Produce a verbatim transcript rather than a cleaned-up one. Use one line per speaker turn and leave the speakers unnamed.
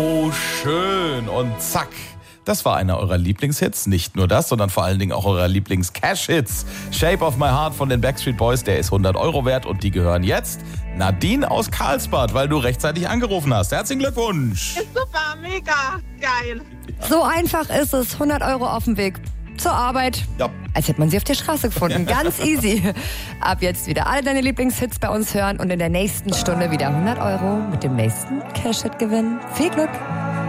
Oh, schön. Und zack. Das war einer eurer Lieblingshits. Nicht nur das, sondern vor allen Dingen auch eurer Lieblings-Cash-Hits. Shape of My Heart von den Backstreet Boys, der ist hundert Euro wert und die gehören jetzt Nadine aus Karlsbad, weil du rechtzeitig angerufen hast. Herzlichen Glückwunsch.
Ist super, mega geil.
So einfach ist es. hundert Euro auf dem Weg zur Arbeit.
Ja.
Als hätte man sie auf der Straße gefunden. Ganz easy. Ab jetzt wieder alle deine Lieblingshits bei uns hören und in der nächsten Stunde wieder hundert Euro mit dem nächsten Cash-Hit gewinnen. Viel Glück.